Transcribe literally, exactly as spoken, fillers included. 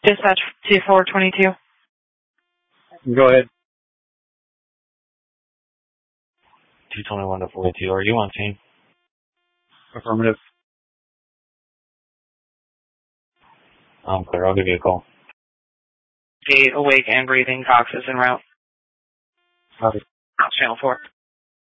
Dispatch two four twenty-two. Go ahead. two twenty-one to forty-two. Are you on scene? Affirmative. I'm clear. I'll give you a call. Gate, awake and breathing. Cox is en route. Copy. Channel four.